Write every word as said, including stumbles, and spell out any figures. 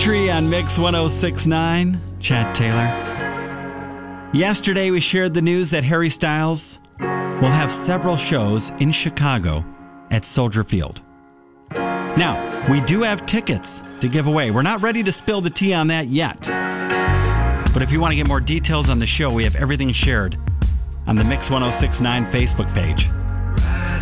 Country on Mix one oh six point nine. Chad Taylor. Yesterday we shared the news that Harry Styles will have several shows in Chicago at Soldier Field. Now, we do have tickets to give away. We're not ready to spill the tea on that yet. But if you want to get more details on the show, we have everything shared on the Mix one oh six point nine Facebook page.